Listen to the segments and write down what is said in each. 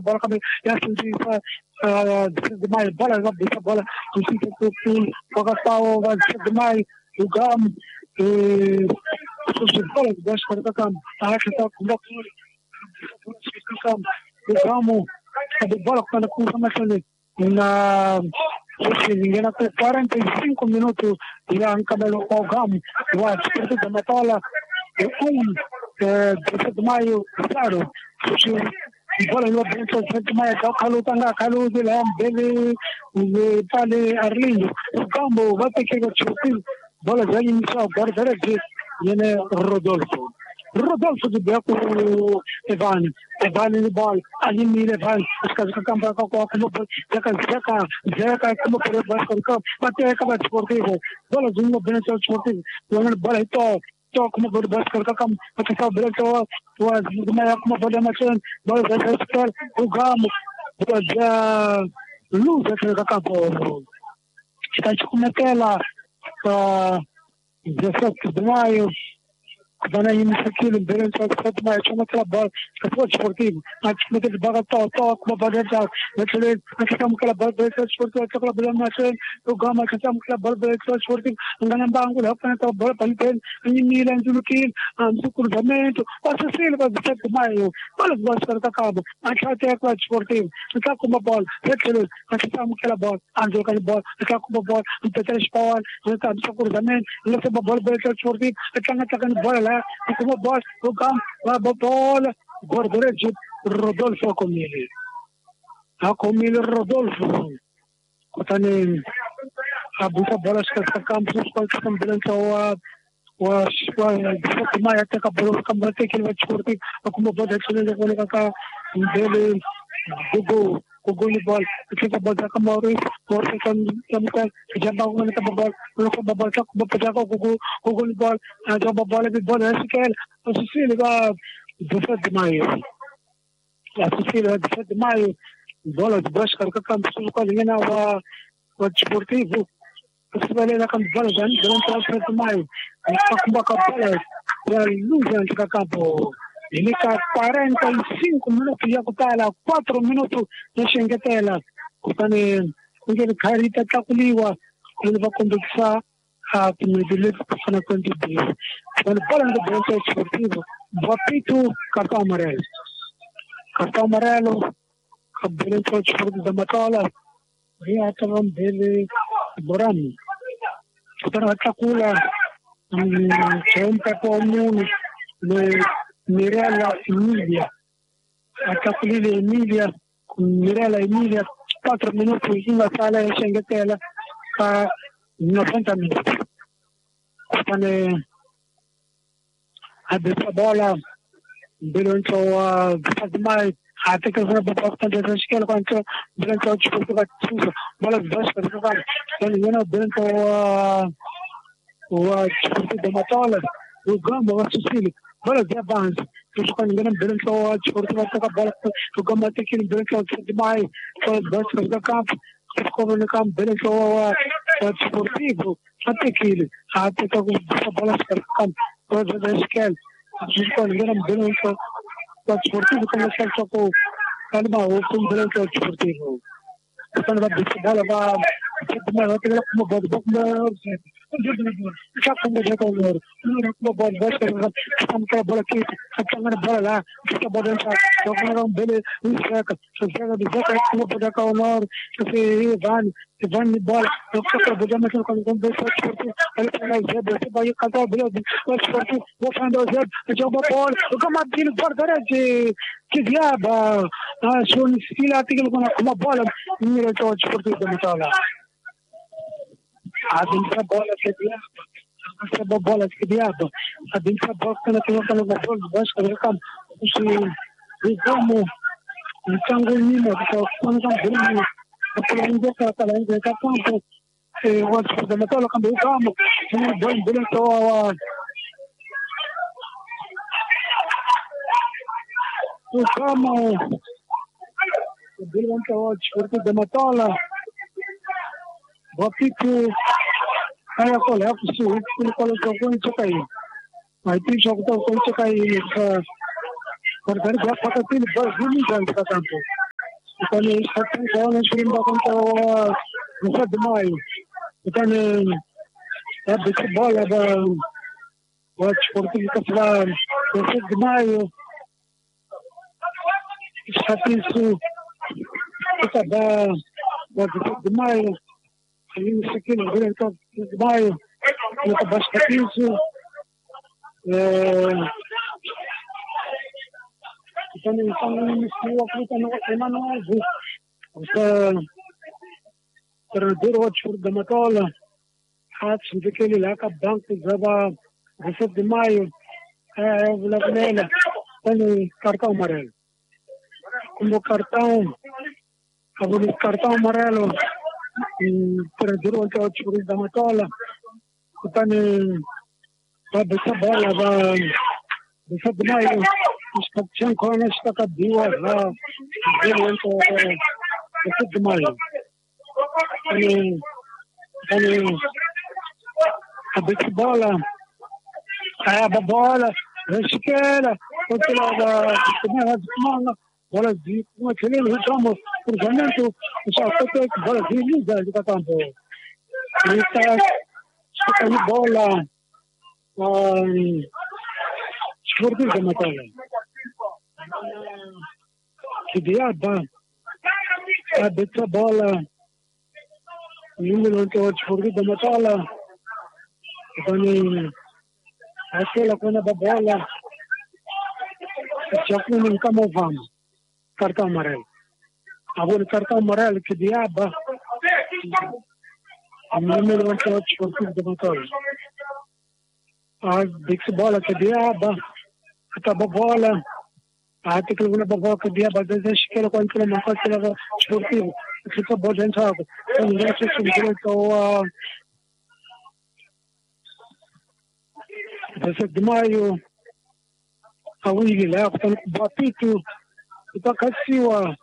bola também, e assim demais, bola, essa bola, o City o Gastão, vai demais, o Gam, os bolas, deixa para cá, a Racha está com o Gamo, a bola quando começa na ninguém até 45 minutos já acabou o Gamo, o Atlético da Matola, de 17 de maio, claro, bola no Bento, 17 de maio, Kalu de lá, dele, Pale Arlindo, o Gamo, vai ter que ir, bola já iniciou, agora direto, viene Rodolfo de Beco, Evan in the ball, Alim Evan, Skaza Kamba, como Zeca, como por exemplo, até acaba de esportivo, bola de um Bento esportivo, bola como por basquete como até o Bento, o maior como bola machine, bola de basquete, o Gamo, bola luz aquele campo, está como aquela 17 de maio. Quando يمسك كيلو بين الفات ما يشوف مثل بال كفوت سبورتيف ما تشوف مثل بال طاق ما بدأ مثل كم كلا بال بيت سبورتيف كلا بال مثلا وقام كم كلا بال بيت سبورتيف عندنا بانقول هكذا تو بال بالبين يميل عند الكيل عند كل زمان وأساسيل بس ما يو بس كذا كابو أشياء كلا سبورتيف كم بال مثل كم كلا بال عند كل بال كم بال تترش بال عند كل زمان لسه بال بيت سبورتيف كان بال como bola, o campo, a bola, guarda-redes, Rodolfo a Comili Rodolfo, quando a bola está campo, os quais estão durante o mais até que a bola campo até que ele vai discutir, como pode ser ele vai cá dele o gol de bola, que a bola como o já não vai bola, não bola já como pode o gol de bola, já a bola de bola é que o Sicília vai 17 de maio, a Sicília 17 de maio, bola de basquete que campo quando ele não o desportivo, se vai lá campo bola já durante o 17 de maio, como a bola para luz antes campo ele está 45 minutos já está lá 4 minutos já chega até lá quando ele carita está com ele vai conversar a primeira para contribuir quando falando do bloco esportivo Vapito cartão amarelo cabelo esportivo da Matola e atrás dele Borani então a cacula sempre com Mirella Emilia, a Capolina Emilia, con Mirella Emilia, 4 minuti in la sala e Schengetela a 90 minuti. Quando a dessa bola, durante o Fadmai, até que eu vou botar dentro da esquerda, quando durante o discurso da Susa, bola de baixo para jogar, quando durante o discurso da Matola, o Gamba, o Sicília, bola de avanço. Quando ninguém durante o discurso vai tocar bola, o Gamba tem que ir durante o discurso de maio, o baixo do campo, ficou no campo durante o desportivo, até que ele, até que a bola para o campo, o da esquerda, quando ninguém durante o desportivo, começa a tocar o durante o desportivo. Quando vai descer a bola, vai ter uma bola, já como já com o bola vai ser a bola aqui a bola lá a bola já com bele seca chega de seca como pode cá o nor que Ivan bola eu quero botar mais com deixa porque ele vai você vai cantar bele porque vou fazer o zero já bola como aquele guarda que diaba a sua esquila tem com uma bola mira todo esportivo da Matola a dentro bola que diabo a bola que diabo a dentro bola que não tem aquela bola de baixo do campo se como o tango nimo que quando não vem a polícia que está lá em campo o outro da Matola campo o campo o bom direto o campo o direto da Matola Vapito kaya ko lahat sulit ko ko ito kay may jogo to ko ito kay para dar patatil ba gumi jan ka tampo Então, está tentando escrever contra o 7 de maio. Então, a bola o desportivo que será o 7 de maio. Está isso, está da o 7 de maio. Isso aqui no Rio de Maio. Está bastante isso. Então, treinador o da Matola, Hats daquele lá que a banca estava 17 de maio, Vila tem cartão amarelo. Como cartão amarelo, treinador o da Matola, então essa bola vai 17 de maio. Inspeção com esta cadeia lá durante o 7 de maio. A bola, a bola, a esquerda, bola de uma chilena, estamos cruzamento, só que bola de liga de campo. Esta bola, esportivo da Matola. Que diabo a dessa bola número que o esportivo da Matola então aquela quando a bola já com um vamos cartão amarelo agora cartão amarelo que diabo número que o esportivo da Matola a dessa bola que diabo a bola até que uma bola que dia vai desde que quando ele não faz aquela esportivo fica bom gente sabe então não se direito 17 de maio a Wigi lá portanto batido então cassiwa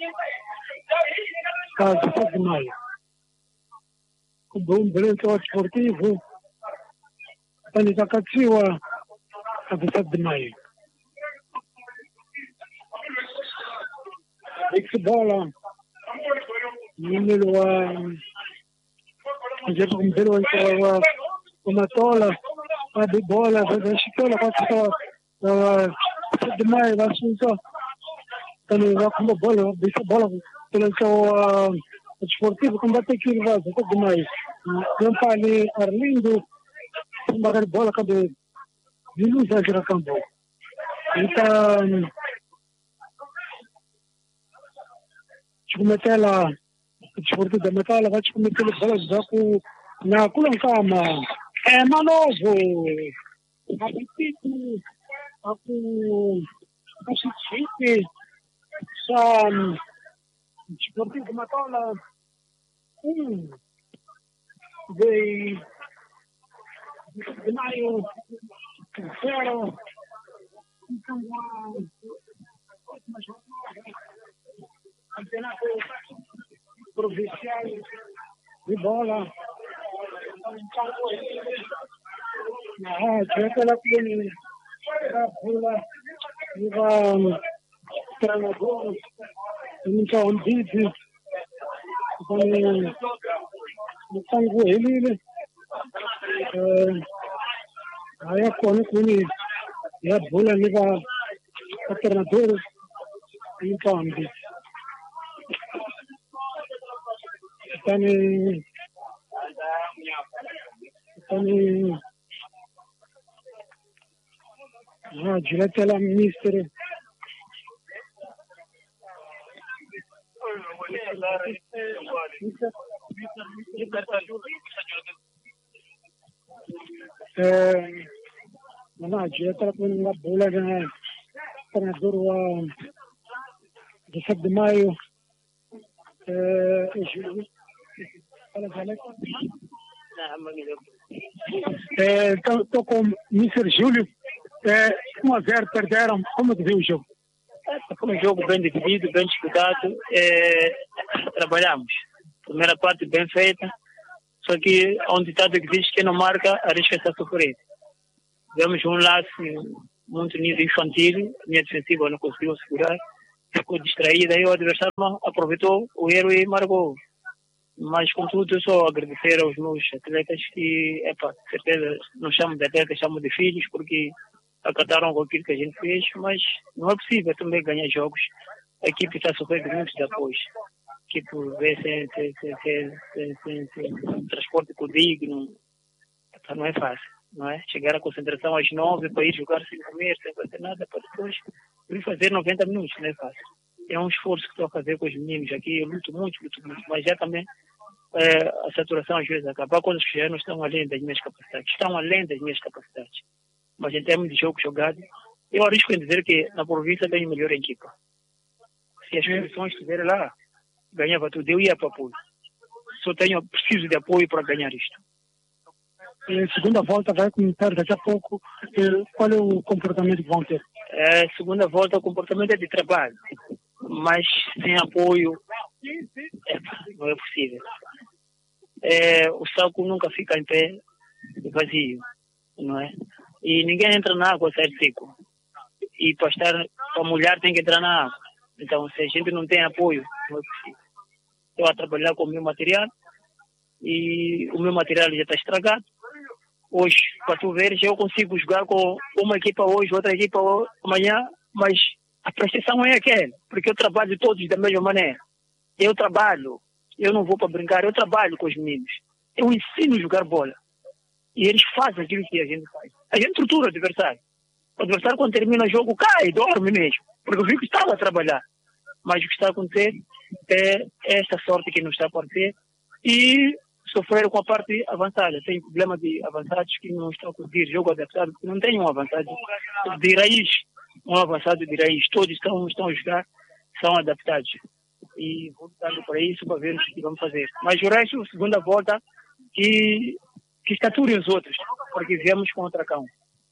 a 17 de maio o bom direito esportivo então cassiwa a 17 de maio essa bola número o Matola a de bola da escola passou de maio da Suíça também vai com bola essa bola pelo seu esportivo combate que vai de maio campo ali Arlindo uma bola que de luz a campo então cometer lá esportivo da Matola vai cometer bola de na kulankama manovo apetite asisite sa esportivo da Matola de maio zero campeonato provincial de bola c'è la bola treinador comincia un bici con il sangue elile quindi la bola ne va a treinador in cambi stanno girate la mister girate con una bola treinador 17 de maio estou com o Mr. Júlio 1-0 perderam, como que viu o jogo? Foi um jogo bem dividido, bem disputado, trabalhamos, primeira parte bem feita, só que há um ditado que diz que quem não marca arrisca-se a sofrer. Tivemos um lance muito nível infantil, a minha defensiva não conseguiu segurar, ficou distraída e o adversário aproveitou o erro e marcou. Mas, contudo, eu só agradecer aos meus atletas que, certeza, não chamo de atletas, chamo de filhos, porque acataram com aquilo que a gente fez, mas não é possível também ganhar jogos. A equipe está sofrendo muitos apoios. Que por ver sem transporte digno, não é fácil, não é? Chegar à concentração às 9 para ir jogar sem comer, sem fazer nada, para depois ir fazer 90 minutos, não é fácil. É um esforço que estou a fazer com os meninos aqui, eu luto muito, mas já também a saturação às vezes acaba. Coisas que já não estão além das minhas capacidades, mas em termos de jogo jogado, eu arrisco em dizer que na província tem a melhor equipa. Se as condições estiverem lá, ganhava tudo, eu ia para apoio. Só preciso de apoio para ganhar isto. Segunda volta vai começar daqui a pouco. Qual é o comportamento que vão ter? Segunda volta, o comportamento é de trabalho, mas sem apoio não é possível. O saco nunca fica em pé vazio, não é? E ninguém entra na água a sair seco. E para molhar tem que entrar na água. Então, se a gente não tem apoio, não é possível. Estou a trabalhar com o meu material e o meu material já está estragado. Hoje, para tu veres, eu consigo jogar com uma equipa hoje, outra equipa amanhã, mas a prestação é aquela, porque eu trabalho todos da mesma maneira. Eu não vou para brincar, eu trabalho com os meninos. Eu ensino a jogar bola. E eles fazem aquilo que a gente faz. A gente estrutura o adversário. O adversário, quando termina o jogo, cai, dorme mesmo, porque eu vi que estava a trabalhar. Mas o que está a acontecer é esta sorte que nos está a aparecer e sofreram com a parte avançada. Tem problema de avançados que não estão a conseguir jogo adaptado, porque não tem um avançado de raiz. Um avançado de raiz. Todos estão a jogar, são adaptados. E vou lutando para isso, para ver o que vamos fazer. Mas o resto, segunda volta, que estaturem os outros, porque viemos contra cão.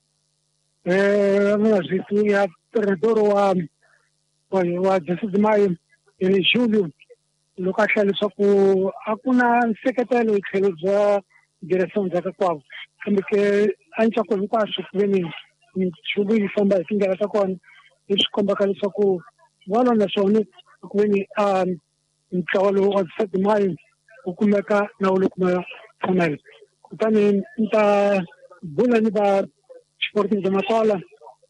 Mas isso é treinador o 16 de maio, em julho, Lucas Soko, hakuna sekretari wa direção da kwao. Kama ke ancha kwa kwaso kweni shughuli kwamba kinga takoni isikomba kalisa ku wala na soni kweni mtawalo wa 16 de maio ukumeka na ulukuma final. Kutani nta bula ni ba Sporting de Matola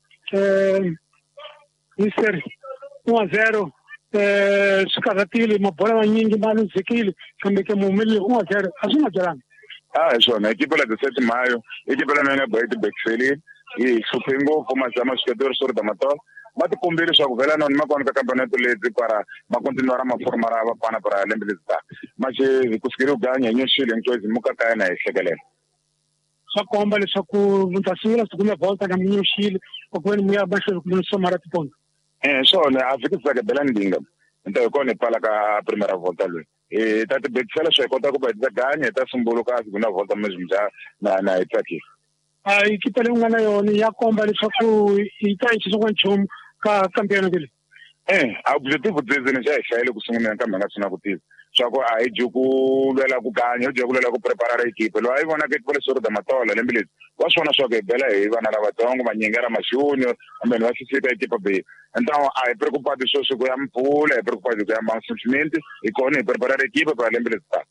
Mister 1-0 Sikaratili mabora nyingi mali zikili kama ke mumili 1-0 azuma jalani. Swona equipe la 17 maio, equipe la nanga baita Bexeli e Supengo como chama jogador sobre da Matola. Mas combina só vela não ma com campeonato lezi para ma continuar a formar a pana para lembrar. Mas conseguiu ganhar em Chile em coisa muka cai na Chegale. Só comba ele só com votação, segunda volta na minha Chile, o governo me abaixo do somar a ponto. Só na África sabe belandinga. Então eu conhe para a primeira volta ali. E tá te Bexela só conta com a ganha, tá simbolo a segunda volta mesmo já na Itaki. A equipe ali ngana yoni ya comba ele só com Itachi só com chum ka campeão dele. A objetivo deles já é ele kusunguna campeonato nacional kutiza. Só que aí jogo lela ku ganha, jogo lela ku preparar a equipe. Lo aí vona que professor da Matola, lembrei. Quase uma só que bela aí vana na batongo, manhengara machunho, ameno vai se a equipe B. Então, aí preocupado só com a ampula, é preocupado com a simplesmente e com preparar a equipe para lembrar tá.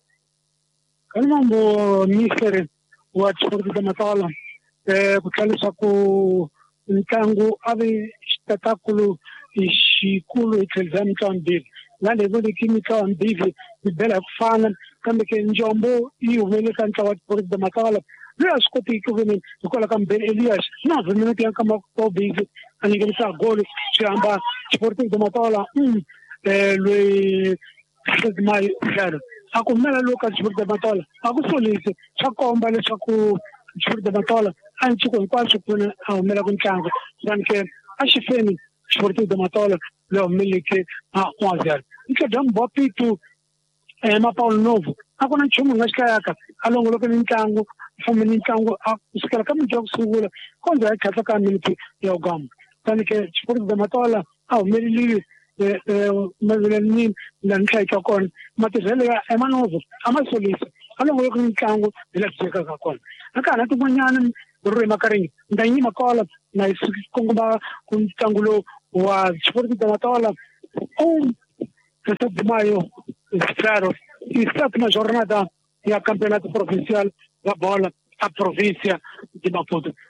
Kalmambo Mister wa Sporting da Matola kutalisa ku ntango ave espetáculo ishikulu ikelzami kambili. Ngale vile kimika mbivi bela kufana kama ke Njombo hiyo vile kanta wa Sporting da Matola. Leo skoti kuveni ukola kama Elias na vile pia kama kwa bivi anigelisa goli chamba Sporting da Matola lui mai claro akumela Lucas Sporting da Matola akusolise chakomba leswaku Sporting da Matola anchi kwa kwaso kuna aumela kuntanga sanke ashifeni Sporting da Matola leo miliki 1-0 ikadamba pitu Paulo Novo akona nchumu ngashikayaka alongoloka nintlangu famini nintlangu kusukela kama jogo sungula konza ikhatsa ka minuti ya ugama tanike Sporting da Matola melili mazeleni lanhlaya kona matizele ya Emanovo amasolisa alongoloka nintlangu ilatseka kakona akana tumanyana rure makaringi ndanyi makola na isikongoba kuntlangulo wa Sporting da Matola 17 de maio, espero, e 7ª jornada e a campeonato provincial da bola, a província de Maputo.